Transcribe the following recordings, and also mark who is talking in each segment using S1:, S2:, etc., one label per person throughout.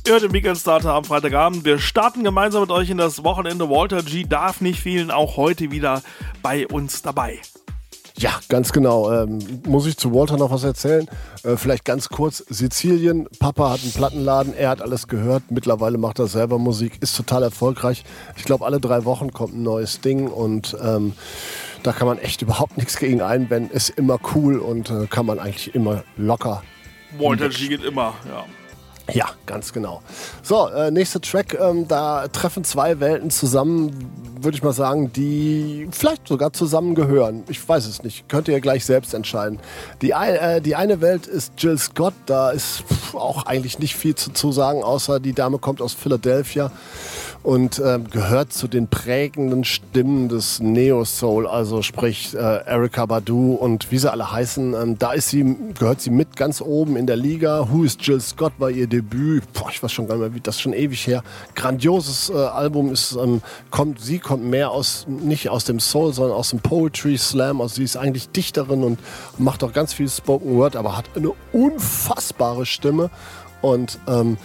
S1: Ihr hört den Weekend Starter am Freitagabend. Wir starten gemeinsam mit euch in das Wochenende. Walter G darf nicht fehlen, auch heute wieder bei uns dabei.
S2: Ja, ganz genau. Muss ich zu Walter noch was erzählen? Vielleicht ganz kurz. Sizilien, Papa hat einen Plattenladen, er hat alles gehört. Mittlerweile macht er selber Musik, ist total erfolgreich. Ich glaube, alle 3 Wochen kommt ein neues Ding und da kann man echt überhaupt nichts gegen einwenden. Ist immer cool und kann man eigentlich immer locker.
S1: Walter G geht immer, ja.
S2: Ja, ganz genau. So, nächster Track, da treffen 2 Welten zusammen, würde ich mal sagen, die vielleicht sogar zusammengehören. Ich weiß es nicht, könnt ihr gleich selbst entscheiden. Die eine Welt ist Jill Scott, da ist auch eigentlich nicht viel zu sagen, außer die Dame kommt aus Philadelphia und gehört zu den prägenden Stimmen des Neo-Soul, also sprich Erykah Badu und wie sie alle heißen. Da gehört sie mit ganz oben in der Liga. Who is Jill Scott war ihr Debüt. Ich weiß schon gar nicht mehr, das ist schon ewig her. Grandioses Album. Sie kommt mehr nicht aus dem Soul, sondern aus dem Poetry Slam. Also sie ist eigentlich Dichterin und macht auch ganz viel Spoken Word, aber hat eine unfassbare Stimme und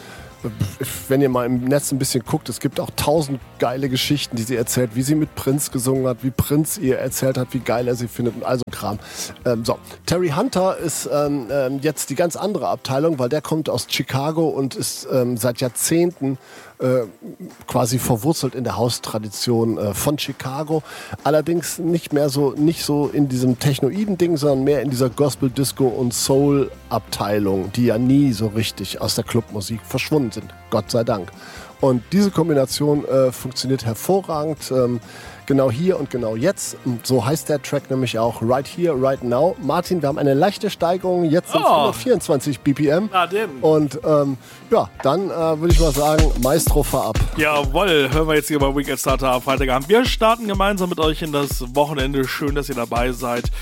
S2: wenn ihr mal im Netz ein bisschen guckt, es gibt auch 1000 geile Geschichten, die sie erzählt, wie sie mit Prince gesungen hat, wie Prince ihr erzählt hat, wie geil er sie findet und all so Kram. Terry Hunter ist jetzt die ganz andere Abteilung, weil der kommt aus Chicago und ist seit Jahrzehnten quasi verwurzelt in der Haustradition von Chicago. Allerdings nicht so in diesem technoiden Ding, sondern mehr in dieser Gospel, Disco und Soul Abteilung, die ja nie so richtig aus der Clubmusik verschwunden sind. Gott sei Dank. Und diese Kombination funktioniert hervorragend. Genau hier und genau jetzt. So heißt der Track nämlich auch Right Here, Right Now. Martin, wir haben eine leichte Steigerung. Jetzt sind es 124 BPM.
S1: Na denn.
S2: Und dann würde ich mal sagen, Maestro, fahr ab.
S1: Jawohl, hören wir jetzt hier bei Weekend Starter am Freitagabend. Wir starten gemeinsam mit euch in das Wochenende. Schön, dass ihr dabei seid.